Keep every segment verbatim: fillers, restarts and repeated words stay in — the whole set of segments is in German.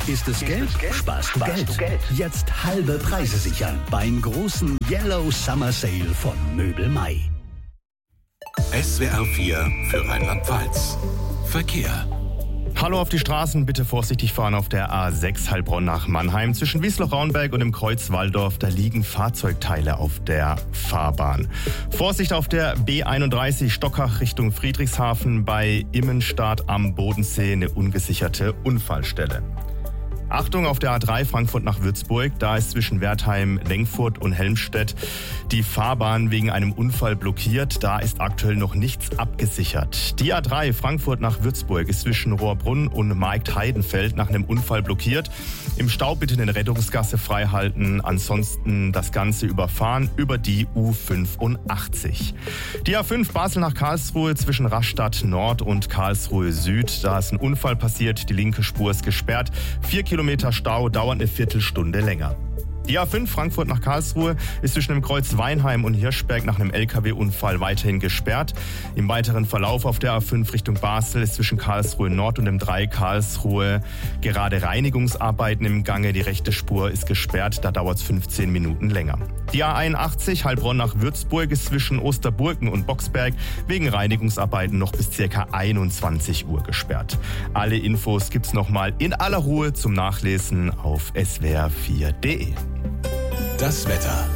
Ist es Geld? Sparst du Geld. Geld. Jetzt halbe Preise sichern beim großen Yellow Summer Sale von Möbel Mai. S W R vier für Rheinland-Pfalz. Verkehr. Hallo auf die Straßen, bitte vorsichtig fahren auf der A sechs Heilbronn nach Mannheim. Zwischen Wiesloch-Raunberg und dem Kreuz Walldorf, da liegen Fahrzeugteile auf der Fahrbahn. Vorsicht auf der B einunddreißig Stockach Richtung Friedrichshafen, bei Immenstadt am Bodensee eine ungesicherte Unfallstelle. Achtung auf der A drei Frankfurt nach Würzburg, da ist zwischen Wertheim, Lengfurt und Helmstedt die Fahrbahn wegen einem Unfall blockiert. Da ist aktuell noch nichts abgesichert. Die A drei Frankfurt nach Würzburg ist zwischen Rohrbrunn und Markt-Heidenfeld nach einem Unfall blockiert. Im Stau bitte eine Rettungsgasse freihalten, ansonsten das Ganze überfahren über die U fünfundachtzig. Die A fünf Basel nach Karlsruhe zwischen Rastatt Nord und Karlsruhe Süd, da ist ein Unfall passiert, die linke Spur ist gesperrt. Vier Kilometer Stau, dauert eine Viertelstunde länger. Die A fünf Frankfurt nach Karlsruhe ist zwischen dem Kreuz Weinheim und Hirschberg nach einem L K W-Unfall weiterhin gesperrt. Im weiteren Verlauf auf der A fünf Richtung Basel ist zwischen Karlsruhe Nord und dem drei Karlsruhe gerade Reinigungsarbeiten im Gange. Die rechte Spur ist gesperrt, da dauert es fünfzehn Minuten länger. Die A einundachtzig Heilbronn nach Würzburg ist zwischen Osterburken und Boxberg wegen Reinigungsarbeiten noch bis ca. einundzwanzig Uhr gesperrt. Alle Infos gibt's nochmal in aller Ruhe zum Nachlesen auf S W R vier punkt de. Das Wetter.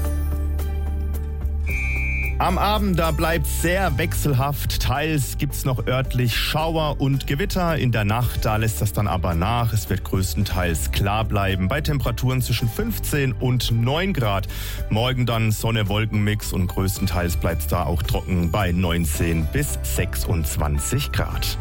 Am Abend, da bleibt sehr wechselhaft. Teils gibt's noch örtlich Schauer und Gewitter. In der Nacht, da lässt das dann aber nach. Es wird größtenteils klar bleiben bei Temperaturen zwischen fünfzehn und neun Grad. Morgen dann Sonne-Wolken-Mix und größtenteils bleibt's da auch trocken bei neunzehn bis sechsundzwanzig Grad.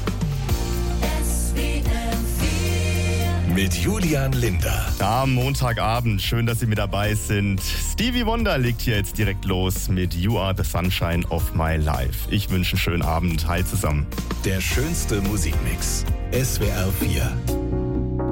Mit Julian Linder. Am Montagabend, schön, dass Sie mit dabei sind. Stevie Wonder legt hier jetzt direkt los mit You Are the Sunshine of My Life. Ich wünsche einen schönen Abend. Hi zusammen. Der schönste Musikmix. S W R vier.